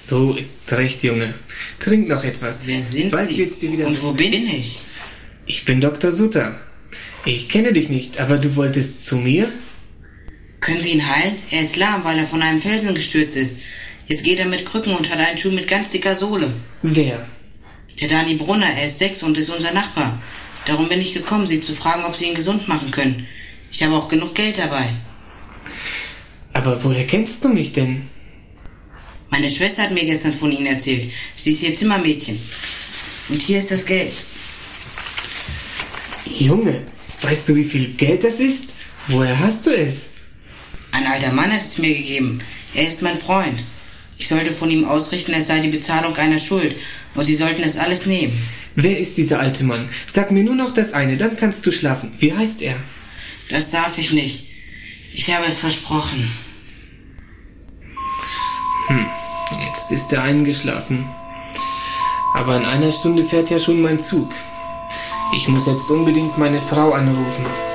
So ist's recht, Junge. Trink noch etwas. Wer sind Bald Sie? wird's dir wieder Und wo bin ich? Ich bin Dr. Sutter. Ich kenne dich nicht, aber du wolltest zu mir? Können Sie ihn heilen? Er ist lahm, weil er von einem Felsen gestürzt ist. Jetzt geht er mit Krücken und hat einen Schuh mit ganz dicker Sohle. Wer? Der Dani Brunner, er ist 6 und ist unser Nachbar. Darum bin ich gekommen, Sie zu fragen, ob Sie ihn gesund machen können. Ich habe auch genug Geld dabei. Aber woher kennst du mich denn? Meine Schwester hat mir gestern von Ihnen erzählt. Sie ist Ihr Zimmermädchen. Und hier ist das Geld. Junge, weißt du, wie viel Geld das ist? Woher hast du es? Ein alter Mann hat es mir gegeben. Er ist mein Freund. Ich sollte von ihm ausrichten, es sei die Bezahlung einer Schuld. Und Sie sollten es alles nehmen. Wer ist dieser alte Mann? Sag mir nur noch das eine, dann kannst du schlafen. Wie heißt er? Das darf ich nicht. Ich habe es versprochen. Jetzt ist er eingeschlafen. Aber in einer Stunde fährt ja schon mein Zug. Ich muss jetzt unbedingt meine Frau anrufen.